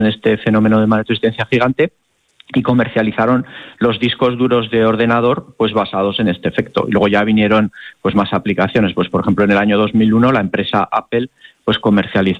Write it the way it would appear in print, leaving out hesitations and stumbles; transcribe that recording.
este fenómeno de magnetoresistencia gigante y comercializaron los discos duros de ordenador pues basados en este efecto. Y luego ya vinieron pues más aplicaciones. Pues por ejemplo en el año 2001 la empresa Apple pues comercializó